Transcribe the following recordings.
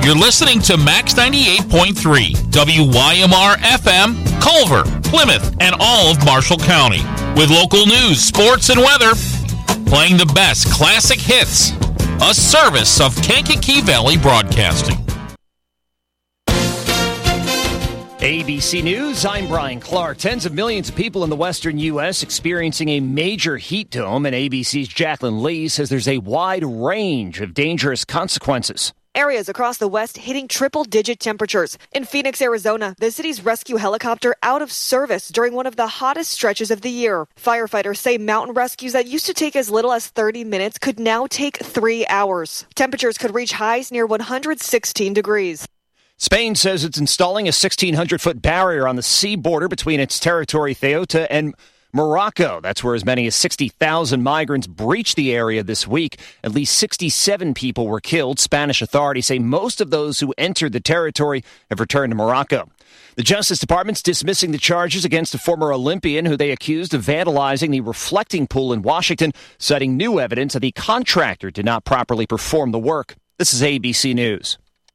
You're listening to Max 98.3, WYMR FM, Culver, Plymouth, and all of Marshall County. With local news, sports, and weather, playing the best classic hits. A service of Kankakee Valley Broadcasting. ABC News, I'm Brian Clark. Tens of millions of people in the western U.S. experiencing a major heat dome, and ABC's Jacqueline Lee says there's a wide range of dangerous consequences. Areas across the West hitting triple-digit temperatures. In Phoenix, Arizona, the city's rescue helicopter out of service during one of the hottest stretches of the year. Firefighters say mountain rescues that used to take as little as 30 minutes could now take 3 hours. Temperatures could reach highs near 116 degrees. Spain says it's installing a 1,600-foot barrier on the sea border between its territory, Ceuta, and Morocco. That's where as many as 60,000 migrants breached the area this week. At least 67 people were killed. Spanish authorities say most of those who entered the territory have returned to Morocco. The Justice Department's dismissing the charges against a former Olympian who they accused of vandalizing the reflecting pool in Washington, citing new evidence that the contractor did not properly perform the work. This is ABC News.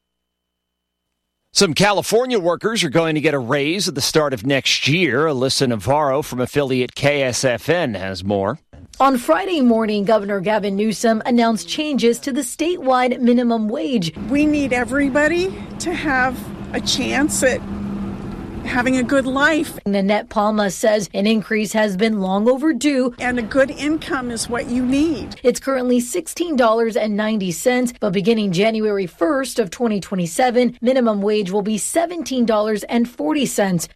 Some California workers are going to get a raise at the start of next year. Alyssa Navarro from affiliate KSFN has more. On Friday morning, Governor Gavin Newsom announced changes to the statewide minimum wage. We need everybody to have a chance at having a good life. Nanette Palma says an increase has been long overdue. And a good income is what you need. It's currently $16.90, but beginning January 1st of 2027, minimum wage will be $17.40.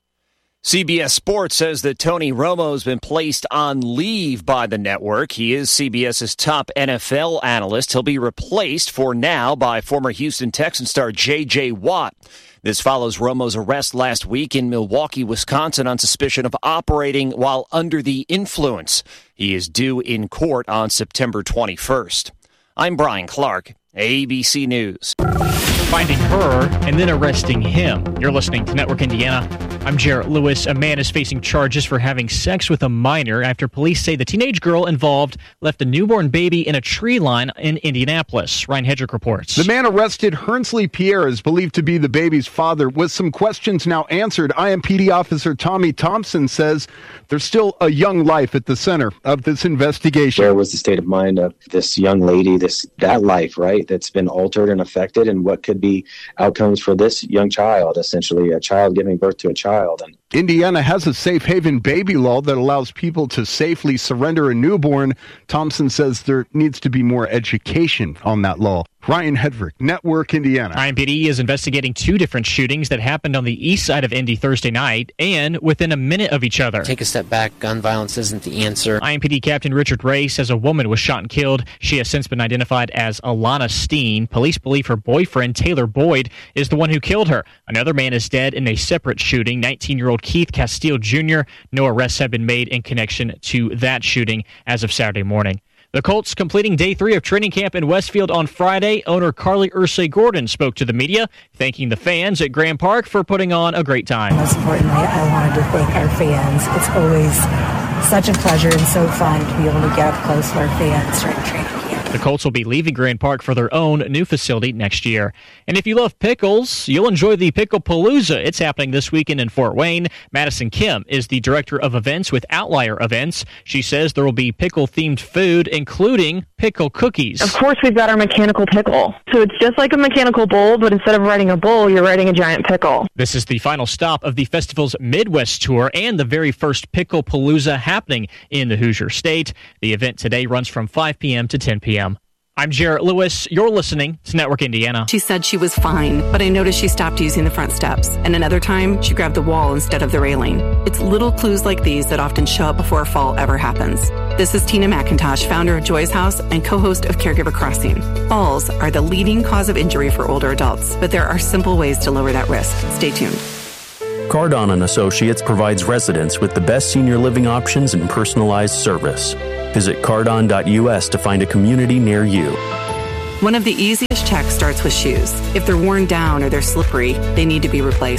CBS Sports says that Tony Romo has been placed on leave by the network. He is CBS's top NFL analyst. He'll be replaced for now by former Houston Texans star J.J. Watt. This follows Romo's arrest last week in Milwaukee, Wisconsin, on suspicion of operating while under the influence. He is due in court on September 21st. I'm Brian Clark, ABC News. Finding her and then arresting him. You're listening to Network Indiana. I'm Jarrett Lewis. A man is facing charges for having sex with a minor after police say the teenage girl involved left a newborn baby in a tree line in Indianapolis. Ryan Hedrick reports. The man arrested, Hernsley Pierre, is believed to be the baby's father. With some questions now answered, IMPD officer Tommy Thompson says there's still a young life at the center of this investigation. Where was the state of mind of this young lady, that life, right, that's been altered and affected, and what could be outcomes for this young child, essentially a child giving birth to a child. And Indiana has a safe haven baby law that allows people to safely surrender a newborn. Thompson says there needs to be more education on that law. Ryan Hedrick, Network Indiana. IMPD is investigating two different shootings that happened on the east side of Indy Thursday night and within a minute of each other. Take a step back. Gun violence isn't the answer. IMPD Captain Richard Ray says a woman was shot and killed. She has since been identified as Alana Steen. Police believe her boyfriend, Taylor Boyd, is the one who killed her. Another man is dead in a separate shooting, 19-year-old Keith Castile Jr. No arrests have been made in connection to that shooting as of Saturday morning. The Colts completing day 3 of training camp in Westfield on Friday. Owner Carly Ursay Gordon spoke to the media, thanking the fans at Grand Park for putting on a great time. Most importantly, I wanted to thank our fans. It's always such a pleasure and so fun to be able to get up close to our fans during training camp. The Colts will be leaving Grand Park for their own new facility next year. And if you love pickles, you'll enjoy the Pickle Palooza. It's happening this weekend in Fort Wayne. Madison Kim is the director of events with Outlier Events. She says there will be pickle-themed food, including pickle cookies. Of course, we've got our mechanical pickle. So it's just like a mechanical bowl, but instead of riding a bowl, you're riding a giant pickle. This is the final stop of the festival's Midwest tour and the very first Pickle Palooza happening in the Hoosier State. The event today runs from 5 p.m. to 10 p.m. I'm Jarrett Lewis. You're listening to Network Indiana. She said she was fine, but I noticed she stopped using the front steps. And another time, she grabbed the wall instead of the railing. It's little clues like these that often show up before a fall ever happens. This is Tina McIntosh, founder of Joy's House and co-host of Caregiver Crossing. Falls are the leading cause of injury for older adults, but there are simple ways to lower that risk. Stay tuned. Cardon & Associates provides residents with the best senior living options and personalized service. Visit cardon.us to find a community near you. One of the easiest checks starts with shoes. If they're worn down or they're slippery, they need to be replaced.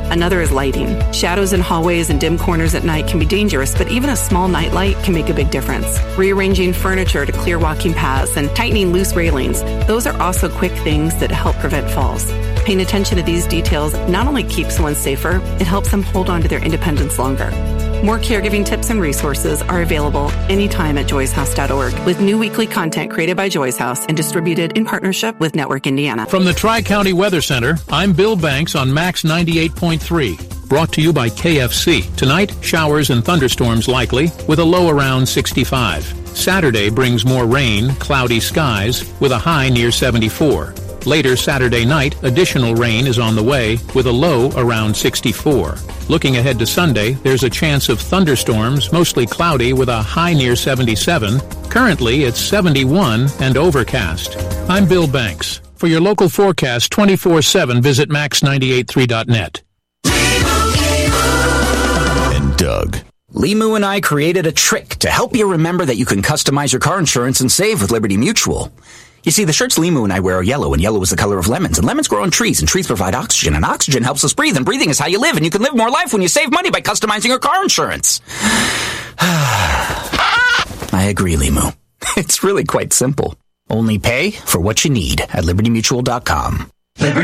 Another is lighting. Shadows in hallways and dim corners at night can be dangerous, but even a small nightlight can make a big difference. Rearranging furniture to clear walking paths and tightening loose railings, those are also quick things that help prevent falls. Paying attention to these details not only keeps someone safer, it helps them hold on to their independence longer. More caregiving tips and resources are available anytime at joyshouse.org, with new weekly content created by Joy's House and distributed in partnership with Network Indiana. From the Tri-County Weather Center, I'm Bill Banks on Max 98.3. Brought to you by KFC. Tonight, showers and thunderstorms likely, with a low around 65. Saturday brings more rain, cloudy skies, with a high near 74. Later Saturday night, additional rain is on the way, with a low around 64. Looking ahead to Sunday, there's a chance of thunderstorms, mostly cloudy, with a high near 77. Currently, it's 71 and overcast. I'm Bill Banks. For your local forecast 24/7, visit max983.net. And Doug. Limu and I created a trick to help you remember that you can customize your car insurance and save with Liberty Mutual. You see, the shirts Limu and I wear are yellow, and yellow is the color of lemons. And lemons grow on trees, and trees provide oxygen, and oxygen helps us breathe, and breathing is how you live, and you can live more life when you save money by customizing your car insurance. I agree, Limu. It's really quite simple. Only pay for what you need at LibertyMutual.com.